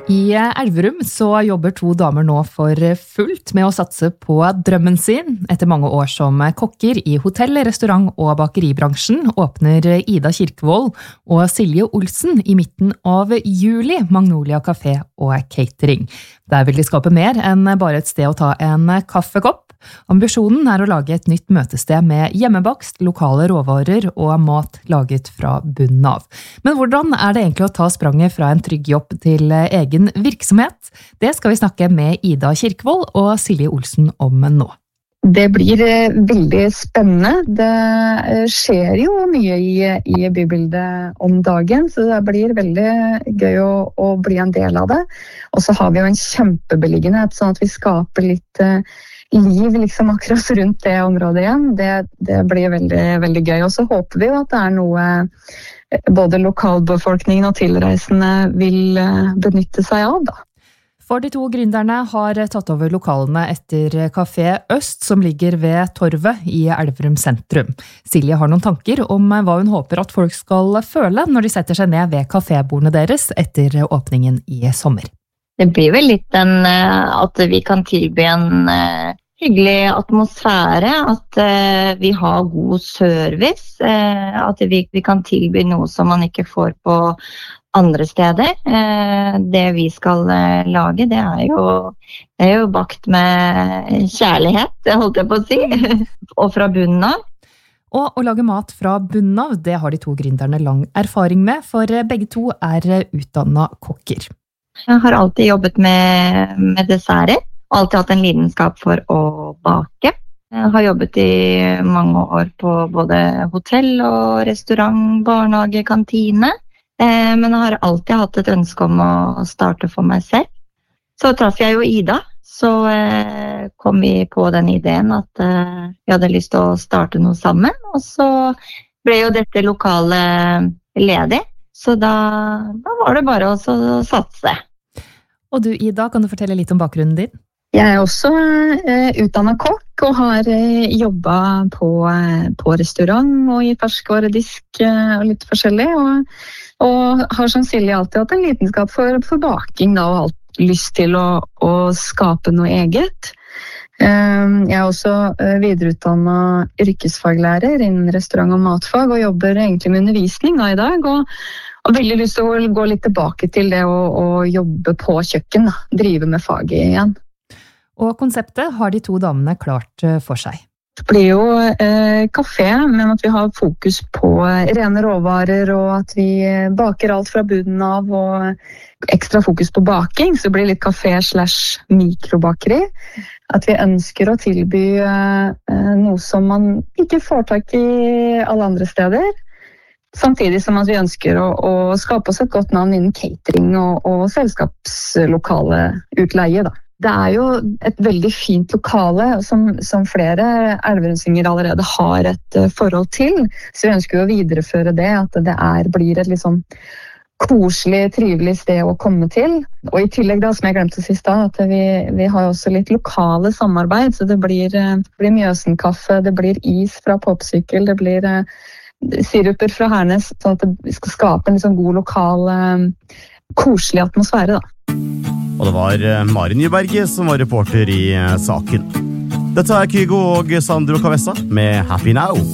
I Elverum så jobber to damer nå for fullt med å satse på drømmen sin. Etter mange år som kokker i hotell, restaurant og bakeribransjen åpner Ida Kirkevold og Silje Olsen i midten av juli Magnolia Café og Catering. Der vil de skape mer enn bare et sted å ta en kaffekopp. Ambisjonen å lage et nytt møtested med hjemmebakst, lokale råvarer og mat laget fra bunnen av. Men hvordan det egentlig å ta spranget fra en trygg jobb til egen virksomhet? Det skal vi snakke med Ida Kirkevold og Silje Olsen om nå. Det blir veldig spennende. Det skjer jo mye i bybildet om dagen, så det blir veldig gøy å bli en del av det. Og så har vi jo en kjempebeliggenhet, sånn at vi skaper litt liv liksom akkurat rundt det området igjen. Det blir veldig, veldig gøy. Og så håper vi jo at det noe både lokalbefolkningen og tilreisende vil benytte seg av, da. For de to gründerne har tatt over lokalene etter Café Øst, som ligger ved Torvet i Elverum sentrum. Silje har noen tanker om hva hun håper at folk skal føle når de setter seg ned ved kafébordene deres etter åpningen i sommer. Det blir vel litt at vi kan tilby en hyggelig atmosfære, at vi har god service, at vi kan tilby noe som man ikke får på andre steder. Det vi skal lage, det jo bakt med kjærlighet, det holdt jeg på å si, og fra bunnen av. Og å lage mat fra bunnen av, det har de to gründerne lang erfaring med, for begge to utdannet kokker. Jeg har alltid jobbet med desserter, og alltid hatt en lidenskap for å bake. Jeg har jobbet i mange år på både hotell og restaurant, barnehage, kantine. Men jeg har alltid hatt et ønske om å starte for meg selv. Så traff jeg jo Ida, så kom vi på den ideen at vi hadde lyst til å starte noe sammen. Og så ble jo dette lokalet ledig, så da var det bare å satse. Og du, Ida, kan du fortelle litt om bakgrunnen din? Jeg også utdannet kokk og har jobbet på restaurant og i ferskvaredisk og litt forskjellig. Og har som Silje alltid hatt en lidenskap for baking da, og hatt lyst til å skape noe eget. Jeg også videreutdannet yrkesfaglærer innen restaurant- og matfag og jobber egentlig med undervisning da, i dag. Og veldig lyst til å gå litt tilbake til det å jobbe på kjøkken, da, drive med faget igjen. Og konseptet har de to damene klart for seg. Det blir jo kafé, men at vi har fokus på rene råvarer, og at vi baker alt fra bunnen av, og ekstra fokus på baking, så det blir litt kafé/mikrobakeri. At vi ønsker å tilby noe som man ikke får tak i alle andre steder. Samtidig som at vi ønsker å skape oss et godt navn innen catering og selskapslokale utleie, da. Det jo et veldig fint lokale som flere elverumsinger allerede har et forhold til, så vi ønsker å videreføre det, at det blir et litt sånn koselig, trivelig sted å komme til. Og i tillegg da, som jeg glemte sist da, at vi har også litt lokale samarbeid, så det blir Mjøsenkaffe, det blir is fra Popsykkel, det blir siruper fra Hernes, sånn at vi skal skape en liksom god lokal, koselig atmosfære da. Og det var Mari Nyberget som var reporter i saken. Dette Kygo og Sandro Cavessa med Happy Now.